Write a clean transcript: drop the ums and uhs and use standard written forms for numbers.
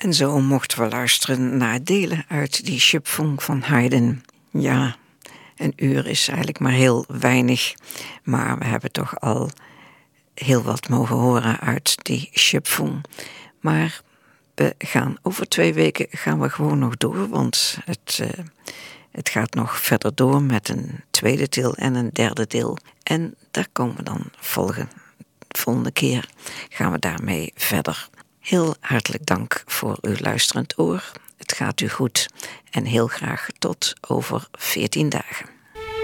En zo mochten we luisteren naar delen uit die Schöpfung van Haydn. Ja, een uur is eigenlijk maar heel weinig, maar we hebben toch al heel wat mogen horen uit die Schöpfung. Maar over 2 weken gaan we gewoon nog door, want het gaat nog verder door met een tweede deel en een derde deel. En daar komen we dan volgende keer gaan we daarmee verder. Heel hartelijk dank voor uw luisterend oor. Het gaat u goed en heel graag tot over 14 dagen.